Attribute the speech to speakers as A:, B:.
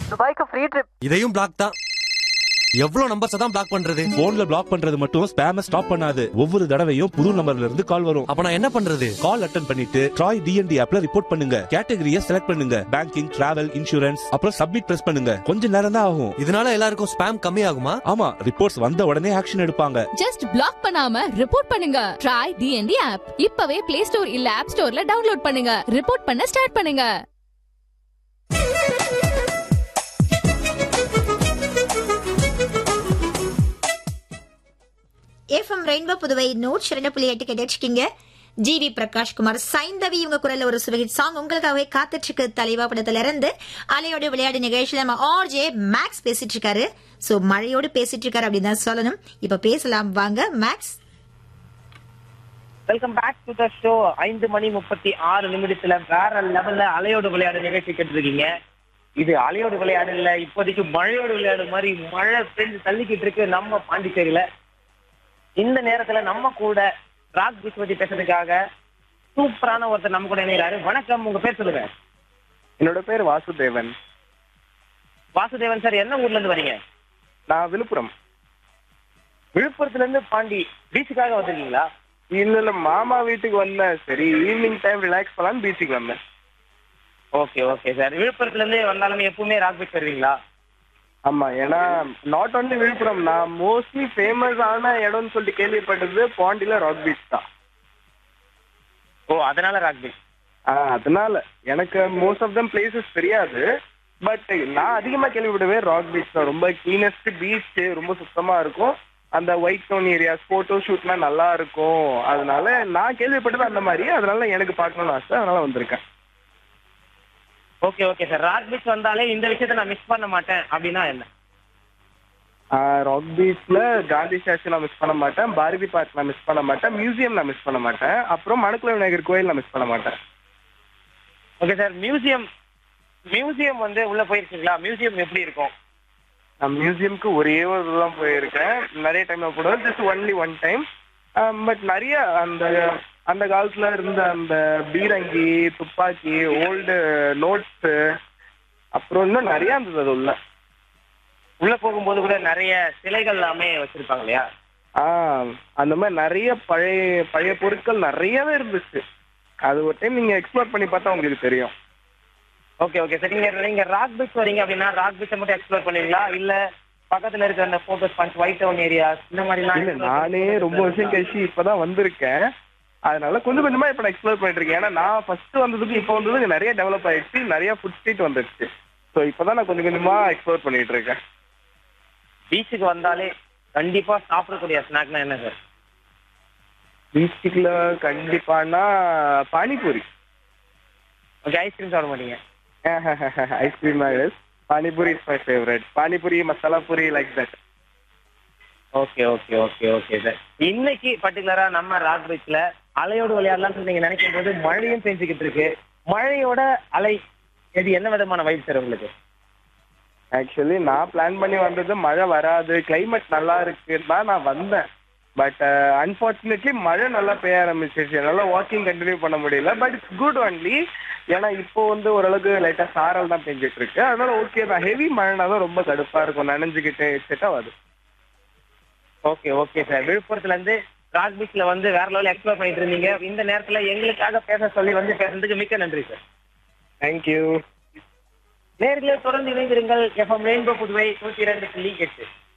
A: துபாய்க்கு free trip.
B: இதையும் black தான். எவ்வளவு நம்பர்ஸ் தான் பிளாக் பண்றது?
C: போன்ல பிளாக் பண்றது மட்டும் ஸ்பேம ஸ்டாப் பண்ணாது. ஒவ்வொரு தடவையும் புது நம்பர்ல இருந்து கால் வரும்.
B: அப்ப நான் என்ன பண்றது?
C: கால் அட்டென்ட் பண்ணிட்டு ட்ராய் டிஎன்டி ஆப்ல ரிப்போர்ட் பண்ணுங்க. கேட்டகரியை செலக்ட் பண்ணுங்க. பேங்கிங், டிராவல், இன்சூரன்ஸ், அப்புறம் சப்மிட் பிரஸ் பண்ணுங்க. கொஞ்ச நேரம் தான் ஆகும்.
B: இதனால எல்லாருக்கும் ஸ்பேம் கம்மி ஆகுமா?
C: ஆமா, ரிப்போர்ட்ஸ் வந்த உடனே ஆக்ஷன் எடுப்பாங்க.
D: ஜஸ்ட் பிளாக் பண்ணாம ரிப்போர்ட் பண்ணுங்க. ட்ராய் டிஎன்டி ஆப் இப்பவே பிளே ஸ்டோர் இல்ல ஆப் ஸ்டோர்ல டவுன்லோட் பண்ணுங்க. ரிப்போர்ட் பண்ண ஸ்டார்ட் பண்ணுங்க.
E: எஃப்எம் ரெயின்போ புதுவை 102.8 கேட்டிருக்கீங்க. ஜிவி பிரகாஷ்குமார், சைந்தவி இவங்க குரல்ல ஒரு சுவகிட் சாங் உங்களுக்காகவே காத்துட்டு இருக்கு. தலைவா படத்துல இருந்து அலையோடு விளையாடு நிகழ்ச்சியில நம்ம ஆர்ஜே மேக்ஸ் பேசிட்டு இருக்காரு. சோ மழையோடு பேசிட்டு இருக்காரு அப்படின்னு தான் சொல்லணும். இப்ப பேசலாம் வாங்க maths.
F: Welcome back to the show. 5:36 வேற லெவல்ல அலையோடு விளையாடு நிகழ்ச்சி கேட்டிருக்கீங்க. இது அலையோடு விளையாடு இல்ல, இப்போதைக்கு மழையோடு விளையாடு மாதிரி மழை பெஞ்சு தள்ளிக்கிட்டு இருக்கு நம்ம பாண்டிச்சேரியில. இந்த நேரத்துல நம்ம கூட ராக் பீச் பத்தி பேசுறதுக்காக சூப்பரான ஒருத்தர் நம்ம கூட இணைகிறாரு. வணக்கம், உங்க பேர் சொல்லுங்க.
G: என்னோட பேர் வாசுதேவன்.
F: வாசுதேவன் சார், என்ன ஊர்ல இருந்து வரீங்க?
G: நான் விழுப்புரம்.
F: விழுப்புரத்துல இருந்து பாண்டி பீச்சுக்காக வந்திருக்கீங்களா?
G: இல்ல மாமா வீட்டுக்கு வந்தேன். சரி, ஈவினிங் டைம் ரிலாக்ஸ் பண்ணலான்னு பீச்சுக்கு வந்தேன்.
F: Okay okay sir. விழுப்புரத்துல இருந்து வந்தாலுமே எப்பவுமே ராக் பீச் வருவீங்களா?
G: ஆமா, ஏன்னா நாட் ஒன்லி விழுப்புரம், நான் மோஸ்ட்லி ஃபேமஸ் ஆன இடம்னு சொல்லிட்டு கேள்விப்பட்டது பாண்டியில ராக் பீச் தான்.
F: ஓ, அதனால ராக் பீச்.
G: அதனால எனக்கு மோஸ்ட் ஆஃப் தம் பிளேசஸ் தெரியாது. பட் நான் அதிகமா கேள்விப்பட்டவே ராக் பீச் தான். ரொம்ப கிளீனஸ்ட் பீச், ரொம்ப சுத்தமா இருக்கும். அந்த ஒயிட் டவுன் ஏரியாஸ் போட்டோ ஷூட்லாம் நல்லா இருக்கும். அதனால நான் கேள்விப்பட்டது அந்த மாதிரி. அதனால எனக்கு பார்க்கணும்னு ஆசை, அதனால வந்திருக்கேன்.
F: Okay okay sir. Rock beach வந்தாலே இந்த விஷயத்த நான் மிஸ் பண்ண மாட்டேன் அப்படின்னா என்ன?
G: ராக் பீச்ல காந்தி ஸ்டாச்சு நான் மிஸ் பண்ண மாட்டேன், பாரதி பார்க் நான் மிஸ் பண்ண மாட்டேன், மியூசியம் நான் மிஸ் பண்ண மாட்டேன், அப்புறம் மணக்குள விநாயகர் கோயில் நான் மிஸ் பண்ண மாட்டேன்.
F: Okay sir. மியூசியம் வந்து உள்ள போயிருக்கீங்களா? மியூசியம் எப்படி இருக்கும்?
G: நான் மியூசியம்க்கு ஒரே ஒரு தான் போயிருக்கேன். நிறைய டைம் கூட just only one time. But நிறைய அந்த காலத்துல இருந்த அந்த பீரங்கி, துப்பாக்கி, ஓல்டு நோட்ஸ், அப்புறம் இன்னும் நிறைய இருந்தது அது
F: உள்ள போகும்போது கூட நிறைய சிலைகள் எல்லாமே வச்சிருப்பாங்க இல்லையா?
G: அந்த மாதிரி நிறைய பழைய பொருட்கள் நிறையவே இருந்துச்சு. அது ஒரு டைம் நீங்க எக்ஸ்ப்ளோர் பண்ணி பார்த்தா உங்களுக்கு தெரியும்.
F: Okay okay sir. நீங்க ராக் பீச் வரீங்க அப்படின்னா ராக் பீச்சை மட்டும் எக்ஸ்ப்ளோர் பண்ணுவீங்களா, இல்ல பக்கத்துல இருக்க அந்த photo spots, white down areas இந்த மாதிரிலாம்?
G: இல்ல, நானே ரொம்ப வருஷம் கழிச்சு இப்பதான் வந்திருக்கேன். அதனால கொஞ்சம் கொஞ்சமா இப்ப நான் எக்ஸ்ப்ளோர் பண்ணிட்டு இருக்கேன். ஏன்னா நான் ஃபர்ஸ்ட் வந்ததுக்கு இப்போ வந்ததுக்கு நிறைய டெவலப் ஆயிடுச்சு, நிறைய ஃபுட் ஸ்ட்ரீட் வந்துருச்சு. ஸோ இப்பதான் நான் கொஞ்சம் கொஞ்சமா எக்ஸ்ப்ளோர் பண்ணிட்டு இருக்கேன்.
F: பீச்சுக்கு வந்தாலே கண்டிப்பா சாப்பிடக்கூடிய ஸ்நாக்னா என்ன சார்?
G: பீச்சுக்குள்ள கண்டிப்பானா பானிபூரி.
F: ஓகே. ஐஸ்கிரீம் சாப்பிட மாட்டீங்க?
G: Ice cream panipuri is my favourite. Panipuri, masala puri, like that.
F: Okay okay okay okay sir. இன்னைக்கு பர்டிகுலரா நம்ம ராக் பீச்ல அலையோடு விளையாடலாம்னு நீங்க நினைக்கும் போது மழையும் பெஞ்சுக்கிட்டு இருக்கு. மழையோட அலை இது என்ன விதமான வைப் சார் உங்களுக்கு?
G: ஆக்சுவலி நான் பிளான் பண்ணி வந்தது மழை வராது, கிளைமேட் நல்லா இருக்குன்னு தான் நான் வந்தேன். பட் அன்பார்ச்சுனேட்லி மழை நல்லா பெய்ய ஆரம்பிச்சிருச்சு. என்னால வாக்கிங் கண்டினியூ பண்ண முடியல. But it's good only. ஏன்னா இப்போ வந்து ஓரளவுக்கு லைட்டா சாரல் தான் பெஞ்சிட்டு இருக்கு. அதனால ஓகே தான். ஹெவி மழைனா தான் ரொம்ப கடுப்பா இருக்கும், நனைஞ்சுக்கிட்டு செட் ஆகாது.
F: Okay okay sir. விழுப்புரத்துல இருந்து ராக் பீச்ல வந்து வேற லெவலில் எக்ஸ்ப்ளோர் பண்ணிட்டு இருந்தீங்க. இந்த நேரத்துல எங்களுக்காக பேச சொல்லி வந்து பேசுறதுக்கு மிக்க நன்றி சார்.
G: தேங்க்யூ.
F: நேர்களை தொடர்ந்து இணைந்திருங்கள். FM rainbow Puduvai 102.8.